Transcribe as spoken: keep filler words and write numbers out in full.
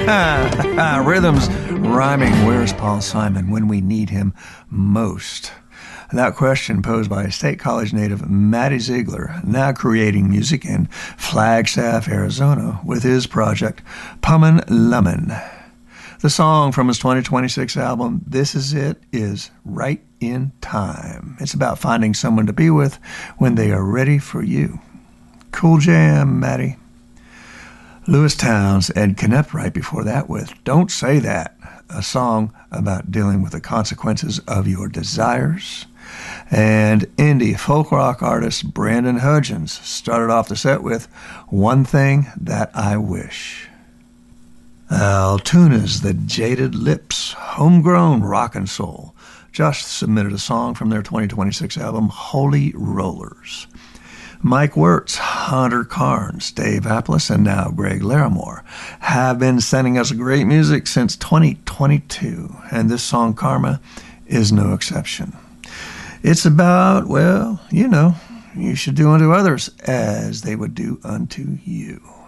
Rhythms rhyming. Where's Paul Simon when we need him most? That question posed by State College native Matty Ziegler, now creating music in Flagstaff, Arizona, with his project Pummin' Lemon. The song from his twenty twenty-six album, This Is It, is Right in Time. It's about finding someone to be with when they are ready for you. Cool jam, Matty. Louis Towns, Ed Knepp right before that with Don't Say That, a song about dealing with the consequences of your desires. And indie folk rock artist Brandon Hudgens started off the set with One Thing That I Wish. Altoona's The Jaded Lips, homegrown rock and soul, just submitted a song from their twenty twenty-six album Holy Rollers. Mike Wirtz, Hunter Carnes, Dave Apples, and now Greg Larimore have been sending us great music since twenty twenty-two, and this song, Karma, is no exception. It's about, well, you know, you should do unto others as they would do unto you.